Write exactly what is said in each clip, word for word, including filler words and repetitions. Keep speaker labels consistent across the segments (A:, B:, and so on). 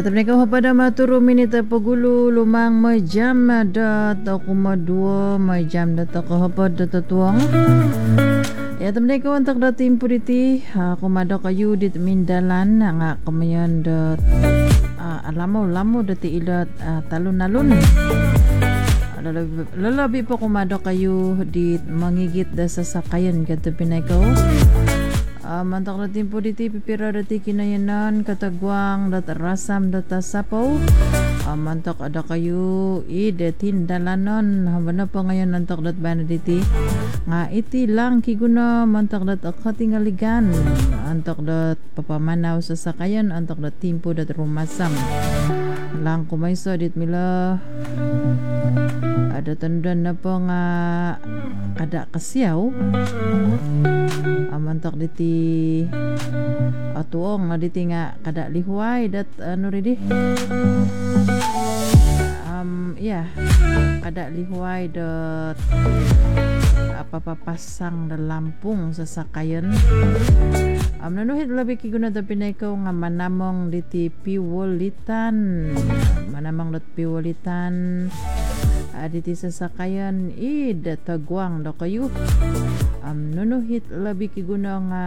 A: tapi kau pada maturu minit pagulu lumang may jam da ta kumadua may jam da ta kahapad da tuang. Ya tapi kau untuk da timpo diti kumado kayu dit mindalan nga kamayan da alamo-lamo da ti ilat talun-alun. Lalabi po kumado kayo di mangigit da sasakayan kato pinay ko. Uh, mantak na timpo diti pipira dati kinayanan katagwang data rasam data sapaw. Uh, mantak ada kayo idetin dalanon habana pa ngayon nantak dat bana diti nga iti lang kiguna mantak dat akatingaligan antak dat papamanaw sa sakayan antak dat timpo dat rumasam lang kumayso dit mila ada tandan na po nga kada kasyaw amantak diti atuong nga diti nga kada lihuay dat ano ridi um yeah kada lihuay dat apa-papasang da lampung sa sakayan. Um, nanuhit labi kiguna da pinay ko nga manamong diti piwolitan manamong dat piwolitan uh, diti sa sakayan id tagwang da kayo. Um, nanuhit labi kiguna nga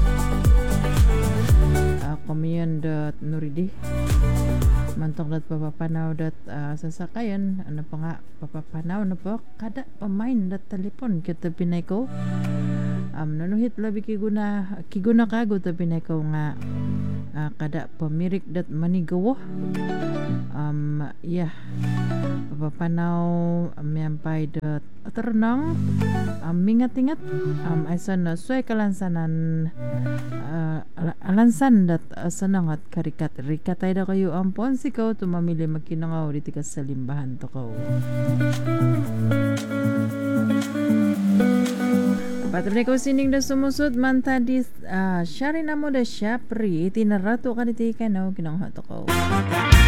A: uh, kumiyan dat nuridi mantok dat papapanaw dat uh, sasakayan ano pa nga papapanaw na po kada pamain dat telepon kita pinay ko um, nanuhit labi kiguna kiguna kago ta pinay ko nga uh, kada pamirik dat manigawo um, yeah papapanaw um, yampay dat aternang um, mingat-ingat um, ay sana suay kalansanan uh, alansan dat uh, sanangat karikat rikatay da kayo ampon sikaw tumamili magkinangaw diti ka sa limbahan to kaw. Patri ko sining da sumusod man tadi uh, syari na mo da syapri itinarato ka diti kanaw kinangha to kaw.